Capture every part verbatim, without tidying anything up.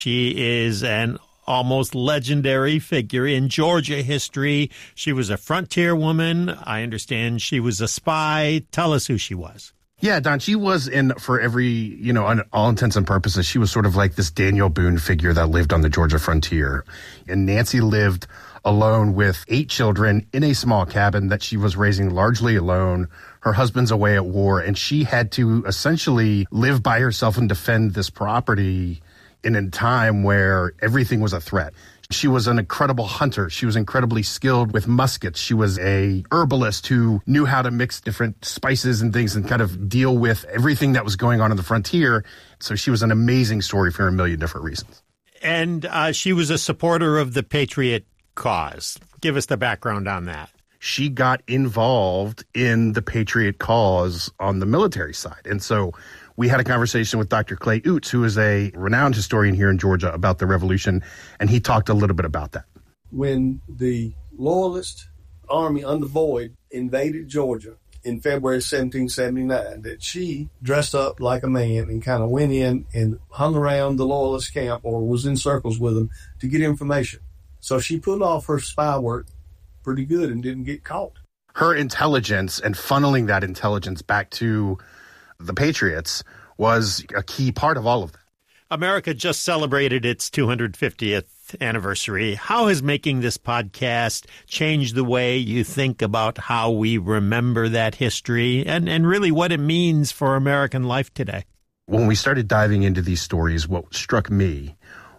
She is an almost legendary figure in Georgia history. She was a frontier woman. I understand she was a spy. Tell us who she was. Yeah, Don, she was in, for every, you know, on all intents and purposes, she was sort of like this Daniel Boone figure that lived on the Georgia frontier. And Nancy lived alone with eight children in a small cabin that she was raising largely alone. Her husband's away at war, and she had to essentially live by herself and defend this property in a time where everything was a threat. She was an incredible hunter. She was incredibly skilled with muskets. She was a herbalist who knew how to mix different spices and things and kind of deal with everything that was going on in the frontier. So she was an amazing story for a million different reasons. And uh, she was a supporter of the Patriot cause. Give us the background on that. She got involved in the Patriot cause on the military side. And so we had a conversation with Doctor Clay Oots, who is a renowned historian here in Georgia, about the Revolution, and he talked a little bit about that. When the Loyalist army under Boyd invaded Georgia in February seventeen seventy-nine, that she dressed up like a man and kind of went in and hung around the Loyalist camp or was in circles with them to get information. So she put off her spy work pretty good and didn't get caught. Her intelligence and funneling that intelligence back to the Patriots was a key part of all of that. America just celebrated its two hundred fiftieth anniversary. How has making this podcast changed the way you think about how we remember that history and, and really what it means for American life today? When we started diving into these stories, what struck me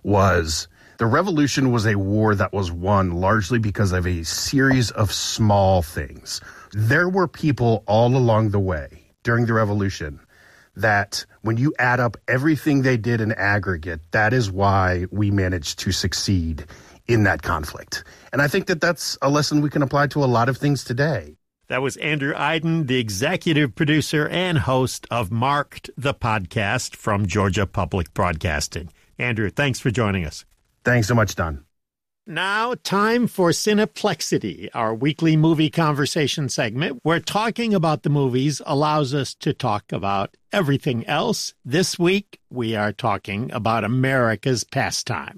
was the Revolution was a war that was won largely because of a series of small things. There were people all along the way during the Revolution that when you add up everything they did in aggregate, that is why we managed to succeed in that conflict. And I think that that's a lesson we can apply to a lot of things today. That was Andrew Aydin, the executive producer and host of Marked, the podcast from Georgia Public Broadcasting. Andrew, thanks for joining us. Thanks so much, Don. Now, time for Cineplexity, our weekly movie conversation segment, where talking about the movies allows us to talk about everything else. This week, we are talking about America's pastime.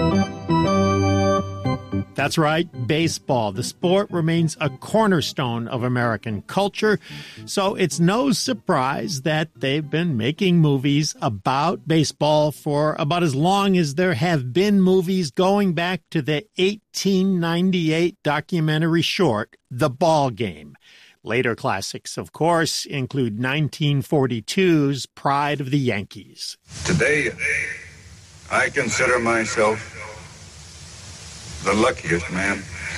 That's right, baseball. The sport remains a cornerstone of American culture, so it's no surprise that they've been making movies about baseball for about as long as there have been movies, going back to the eighteen ninety-eight documentary short, The Ball Game. Later classics, of course, include nineteen forty-two's Pride of the Yankees. Today, I consider myself the luckiest man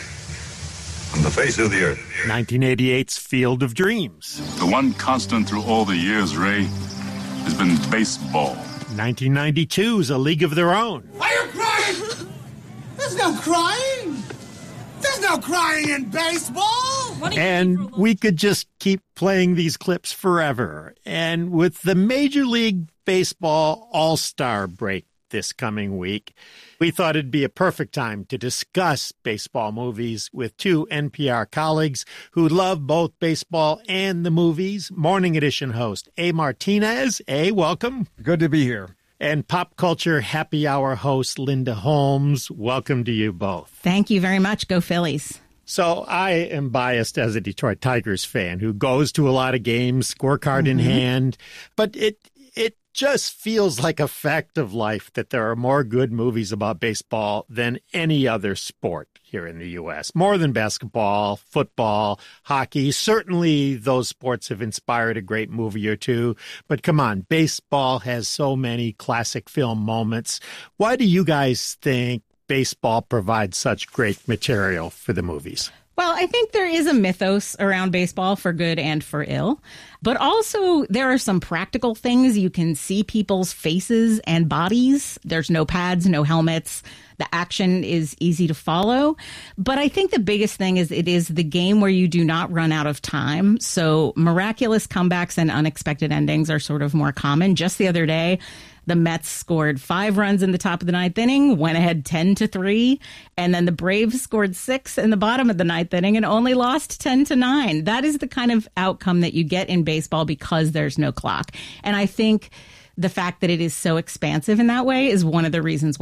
on the face of the earth. nineteen eighty-eight's Field of Dreams. The one constant through all the years, Ray, has been baseball. nineteen ninety-two's A League of Their Own. Are you crying? There's no crying. There's no crying in baseball. And we could just keep playing these clips forever. And with the Major League Baseball All-Star break this coming week, we thought it'd be a perfect time to discuss baseball movies with two N P R colleagues who love both baseball and the movies. Morning Edition host A. Martinez. A, welcome. Good to be here. And Pop Culture Happy Hour host Linda Holmes. Welcome to you both. Thank you very much. Go Phillies. So I am biased as a Detroit Tigers fan who goes to a lot of games, scorecard mm-hmm. in hand, but it it just feels like a fact of life that there are more good movies about baseball than any other sport here in the U S. More than basketball, football, hockey. Certainly those sports have inspired a great movie or two. But come on, baseball has so many classic film moments. Why do you guys think baseball provides such great material for the movies? Well, I think there is a mythos around baseball for good and for ill, but also there are some practical things. You can see people's faces and bodies. There's no pads, no helmets. The action is easy to follow. But I think the biggest thing is it is the game where you do not run out of time. So miraculous comebacks and unexpected endings are sort of more common. Just the other day, the Mets scored five runs in the top of the ninth inning, went ahead ten to three, and then the Braves scored six in the bottom of the ninth inning and only lost ten to nine. That is the kind of outcome that you get in baseball because there's no clock. And I think the fact that it is so expansive in that way is one of the reasons why